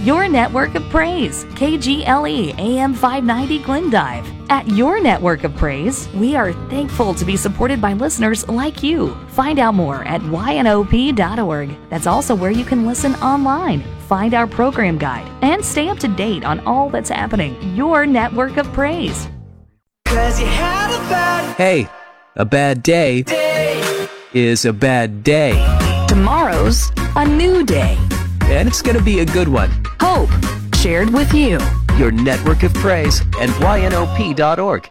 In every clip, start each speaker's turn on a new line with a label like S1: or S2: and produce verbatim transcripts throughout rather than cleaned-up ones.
S1: Your network of praise, K G L E A M five ninety Glendive. At Your Network of Praise, we are thankful to be supported by listeners like you. Find out more at Y N O P dot org. That's also where you can listen online, find our program guide, and stay up to date on all that's happening. Your Network of Praise.
S2: 'Cause you had a bad
S3: Hey, a bad day,
S2: day.
S3: is a bad day.
S1: Tomorrow's a new day.
S3: And it's going to be a good one.
S1: Hope shared with you.
S3: Your Network of Praise and Y N O P dot org.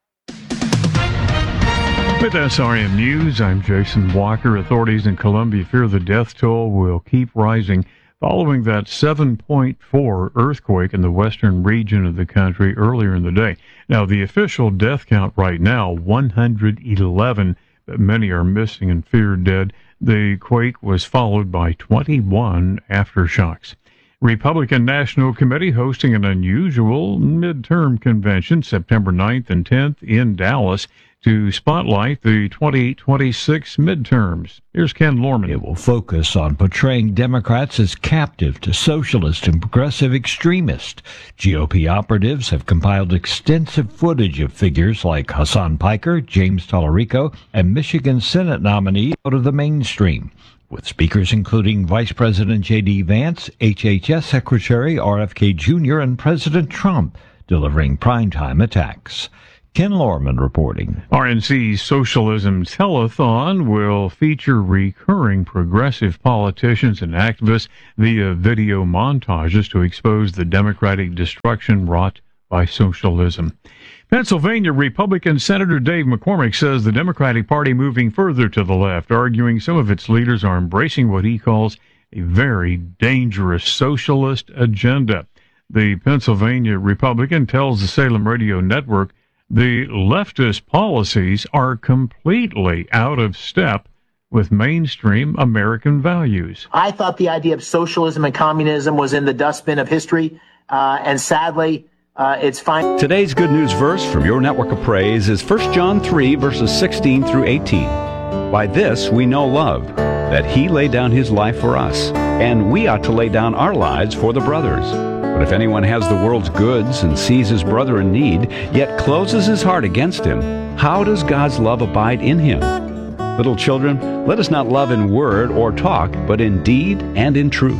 S4: With S R M News, I'm Jason Walker. Authorities in Colombia fear the death toll will keep rising following that seven point four earthquake in the western region of the country earlier in the day. Now, the official death count right now, one hundred eleven, but many are missing and feared dead. The quake was followed by twenty-one aftershocks. Republican National Committee hosting an unusual midterm convention September ninth and tenth in Dallas to spotlight the twenty twenty-six midterms. Here's Ken Lorman.
S5: It will focus on portraying Democrats as captive to socialist and progressive extremists. G O P operatives have compiled extensive footage of figures like Hassan Piker, James Tallarico, and Michigan Senate nominee out of the mainstream, with speakers including Vice President J D Vance, H H S Secretary R F K Junior, and President Trump delivering primetime attacks. Ken Lorman reporting.
S4: R N C's Socialism Telethon will feature recurring progressive politicians and activists via video montages to expose the democratic destruction wrought by socialism. Pennsylvania Republican Senator Dave McCormick says the Democratic Party moving further to the left, arguing some of its leaders are embracing what he calls a very dangerous socialist agenda. The Pennsylvania Republican tells the Salem Radio Network the leftist policies are completely out of step with mainstream American values.
S6: I thought the idea of socialism and communism was in the dustbin of history, uh, and sadly, uh, it's fine.
S7: Today's good news verse from Your Network of Praise is First John three, verses sixteen through eighteen. By this we know love, that he laid down his life for us, and we ought to lay down our lives for the brothers. But if anyone has the world's goods and sees his brother in need, yet closes his heart against him, how does God's love abide in him? Little children, let us not love in word or talk, but in deed and in truth.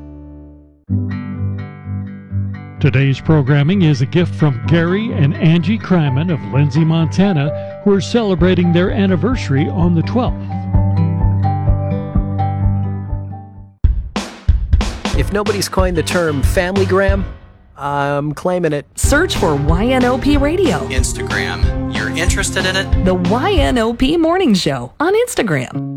S8: Today's programming is a gift from Gary and Angie Kryman of Lindsay, Montana, who are celebrating their anniversary on the twelfth.
S3: If nobody's coined the term familygram, I'm claiming it.
S1: Search for Y N O P Radio.
S9: Instagram. You're interested in it?
S1: The Y N O P Morning Show on Instagram.